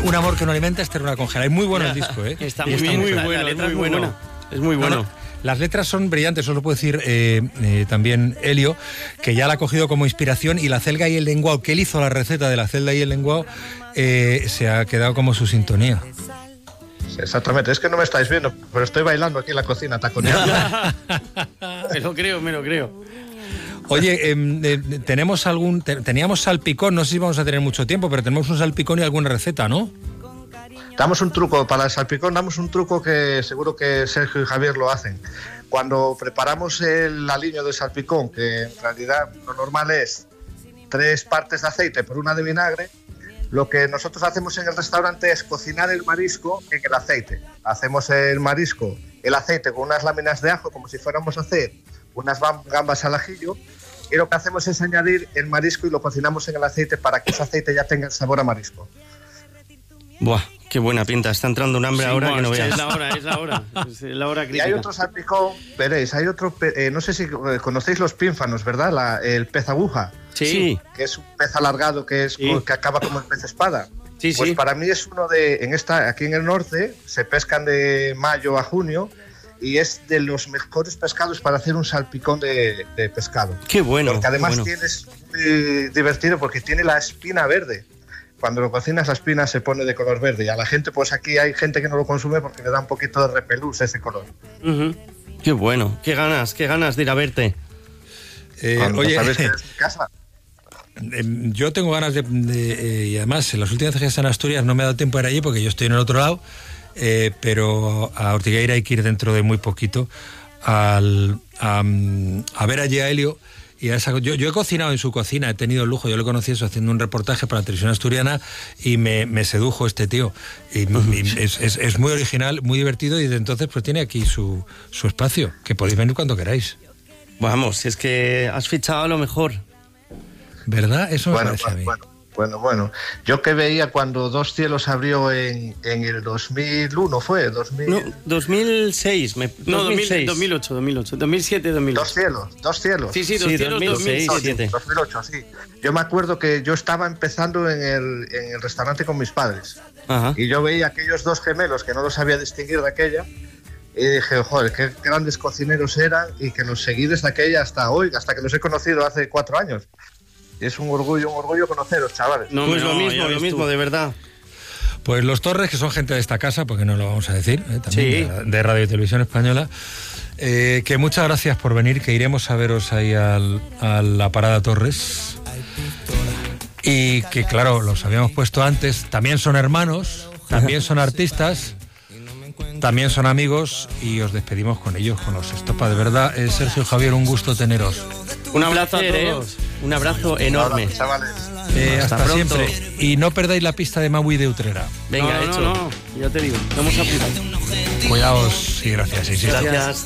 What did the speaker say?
Un amor que no alimenta es ternura congela. Es muy bueno el disco, ¿eh? Está muy bueno, la letra es muy buena. Es muy bueno. No, las letras son brillantes, eso lo puede decir también Elio, que ya la ha cogido como inspiración, y la celga y el lenguao, que él hizo la receta de la celga y el lenguao, se ha quedado como su sintonía. Exactamente, es que no me estáis viendo, pero estoy bailando aquí en la cocina, taconeando. Me lo creo. Oye, teníamos salpicón, no sé si vamos a tener mucho tiempo, pero tenemos un salpicón y alguna receta, ¿no? Damos un truco para el salpicón, damos un truco que seguro que Sergio y Javier lo hacen. Cuando preparamos el aliño de salpicón, que en realidad lo normal es 3 partes de aceite por 1 de vinagre, lo que nosotros hacemos en el restaurante es cocinar el marisco en el aceite. Hacemos el marisco, el aceite con unas láminas de ajo, como si fuéramos a hacer unas gambas al ajillo, y lo que hacemos es añadir el marisco y lo cocinamos en el aceite para que ese aceite ya tenga el sabor a marisco. Buah, qué buena pinta. Está entrando un hambre ahora que no veas. Es la hora crítica. Y hay otro salpicón, veréis, hay otro, no sé si conocéis los pínfanos, ¿verdad? El pez aguja. Sí. Que es un pez alargado que acaba como el pez espada. Sí, pues para mí es uno aquí en el norte, se pescan de mayo a junio, y es de los mejores pescados para hacer un salpicón de pescado. Qué bueno. Porque además es muy divertido porque tiene la espina verde. Cuando lo cocinas, la espina se pone de color verde, y a la gente, pues aquí hay gente que no lo consume porque le da un poquito de repelús ese color. Qué bueno, qué ganas de ir a verte. Oye, ¿sabes que es mi casa? Yo tengo ganas y además en las últimas veces que he estado en Asturias no me ha dado tiempo de ir allí porque yo estoy en el otro lado, pero a Ortigueira hay que ir dentro de muy poquito a ver allí a Elio. Y yo he cocinado en su cocina, he tenido el lujo, yo le conocí eso haciendo un reportaje para la televisión asturiana, y me sedujo este tío. Y es muy original, muy divertido, y desde entonces pues tiene aquí su espacio, que podéis venir cuando queráis. Vamos, es que has fichado a lo mejor. ¿Verdad? Eso me parece a mí. Bueno. Yo que veía cuando Dos Cielos abrió en el 2001, ¿fue? 2006. 2006. 2008, 2007, 2008. Dos Cielos. Sí, Dos Cielos, 2006. 2008, sí. Yo me acuerdo que yo estaba empezando en el restaurante con mis padres. Ajá. Y yo veía aquellos 2 gemelos que no los sabía distinguir de aquella, y dije, joder, qué grandes cocineros eran, y que los seguí desde aquella hasta hoy, hasta que los he conocido hace 4 años. Es un orgullo conoceros, chavales. Pues lo mismo, de verdad. Pues los Torres, que son gente de esta casa, porque no lo vamos a decir, también de Radio y Televisión Española, que muchas gracias por venir, que iremos a veros ahí a la Parada Torres. Y que, claro, los habíamos puesto antes, también son hermanos, también son artistas, también son amigos, y os despedimos con ellos, con los Estopa. De verdad, Sergio y Javier, un gusto teneros. Un abrazo a todos. Un abrazo enorme. Chavales. Hasta siempre. Y no perdáis la pista de Maui de Utrera. Venga, hecho. No, ya te digo, vamos a apuntar. Cuidaos y gracias. Gracias.